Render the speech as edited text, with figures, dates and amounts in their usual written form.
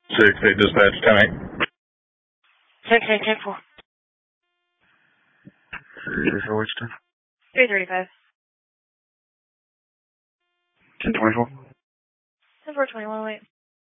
6-8 dispatch, 10-8. 6-8, 10-4. 334, which time? 335. 10-24. 10-4, 21, wait.